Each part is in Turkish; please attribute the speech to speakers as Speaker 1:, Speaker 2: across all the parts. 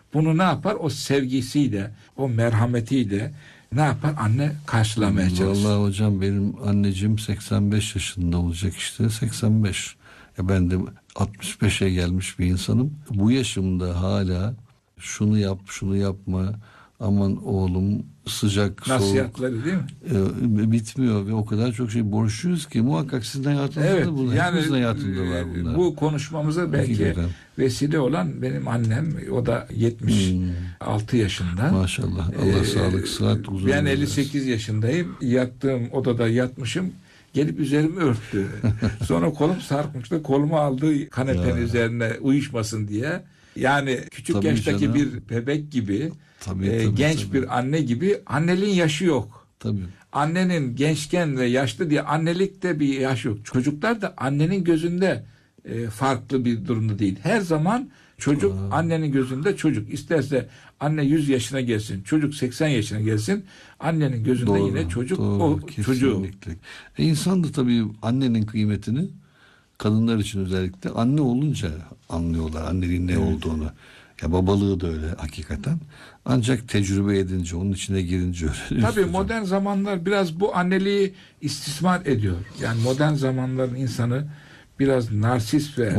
Speaker 1: Bunu ne yapar? O sevgisiyle, o merhametiyle ne yapar? Anne karşılamaya çalışır.
Speaker 2: Vallahi hocam benim anneciğim 85 yaşında olacak işte, 85. Ben de 65'e gelmiş bir insanım. Bu yaşımda hala şunu yap, şunu yapma, aman oğlum, sıcak,
Speaker 1: Nasihatleri
Speaker 2: soğuk
Speaker 1: değil mi?
Speaker 2: bitmiyor ve o kadar çok şey borçluyuz ki muhakkak sizin hayatınızda da bunlar. Hepimizin hayatında var bunlar.
Speaker 1: Bu konuşmamıza belki
Speaker 2: Hakikaten
Speaker 1: vesile olan benim annem, o da 76 yaşında.
Speaker 2: Maşallah. Allah sağlık, sıhhat, huzur.
Speaker 1: Ben 58 yaşındayım. Yattığım odada yatmışım. Gelip üzerimi örttü. Sonra kolum sarkmıştı. Kolumu aldı kanepenin üzerine uyuşmasın diye. Yani küçük
Speaker 2: Tabii
Speaker 1: yaştaki
Speaker 2: canım.
Speaker 1: bir bebek gibi,
Speaker 2: Tabii,
Speaker 1: genç bir anne gibi, anneliğin yaşı yok.
Speaker 2: Tabii.
Speaker 1: Annenin gençken ve yaşlı diye annelikte bir yaş yok. Çocuklar da annenin gözünde farklı bir durumda değil. Her zaman çocuk annenin gözünde çocuk. İsterse anne 100 yaşına gelsin, çocuk 80 yaşına gelsin, annenin gözünde yine çocuk o çocuğu.
Speaker 2: İnsan da tabii annenin kıymetini, kadınlar için özellikle, anne olunca anlıyorlar anneliğin ne olduğunu. Ya babalığı da öyle hakikaten. Ancak tecrübe edince, onun içine girince öğreniyoruz.
Speaker 1: Tabii modern zamanlar biraz bu anneliği istismar ediyor. Yani modern zamanların insanı biraz narsist ve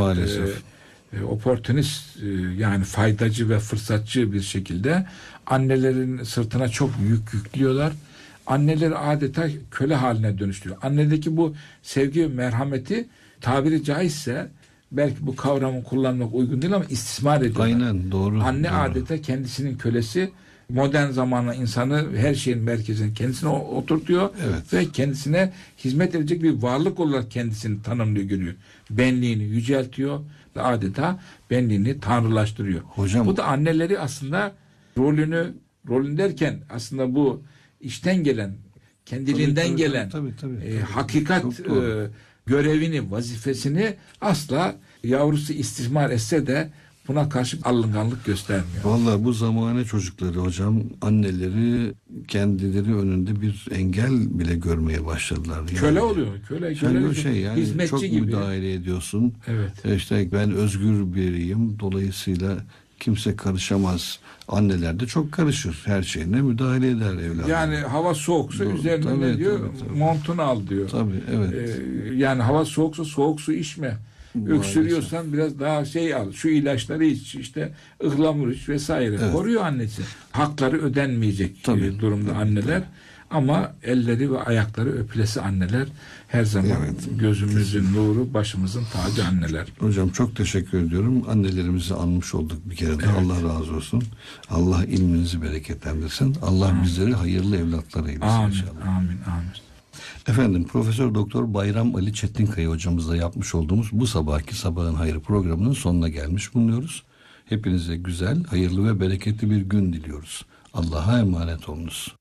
Speaker 1: oportunist, yani faydacı ve fırsatçı bir şekilde annelerin sırtına çok yük yüklüyorlar. Anneleri adeta köle haline dönüştürüyor. Annedeki bu sevgi ve merhameti, tabiri caizse, belki bu kavramı kullanmak uygun değil ama istismar ediyorlar.
Speaker 2: Aynen, doğru.
Speaker 1: Anne
Speaker 2: doğru.
Speaker 1: adeta kendisinin kölesi. Modern zamanla insanı her şeyin merkezine kendisine oturtuyor ve kendisine hizmet edecek bir varlık olarak kendisini tanımlıyor, görüyor. Benliğini yüceltiyor ve adeta benliğini tanrılaştırıyor.
Speaker 2: Hocam,
Speaker 1: bu da anneleri aslında rolün derken aslında bu içten gelen, kendiliğinden gelen hakikat görevini, vazifesini asla yavrusu istismar etse de buna karşı alınganlık göstermiyor.
Speaker 2: Vallahi bu zamane çocukları hocam, anneleri kendileri önünde bir engel bile görmeye başladılar. Yani.
Speaker 1: Köle oluyor. Köle
Speaker 2: yani
Speaker 1: hizmetçi
Speaker 2: çok
Speaker 1: gibi.
Speaker 2: müdahale ediyorsun.
Speaker 1: Evet.
Speaker 2: İşte ben özgür biriyim. Dolayısıyla kimse karışamaz. Anneler de çok karışır. Her şeyine müdahale eder evladım.
Speaker 1: Yani hava soğuksa üzerine ne diyor? Tabii. Montunu al diyor.
Speaker 2: Tabii, evet.
Speaker 1: Yani hava soğuksa soğuk su içme. Öksürüyorsan biraz daha al. Şu ilaçları iç, işte ıhlamur iç vesaire. Evet. Koruyor annesi. Hakları ödenmeyecek durumda anneler. Tabii. Ama elleri ve ayakları öpülesi anneler her zaman gözümüzün nuru, başımızın tacı anneler.
Speaker 2: Hocam çok teşekkür ediyorum. Annelerimizi anmış olduk bir kere de. Allah razı olsun. Allah ilminizi bereketlendirsin. Allah bizleri hayırlı evlatlar eylesin inşallah.
Speaker 1: Amin.
Speaker 2: Efendim, Profesör Doktor Bayram Ali Çetinkaya hocamızla yapmış olduğumuz bu sabahki Sabahın Hayrı programının sonuna gelmiş bulunuyoruz. Hepinize güzel, hayırlı ve bereketli bir gün diliyoruz. Allah'a emanet olunuz.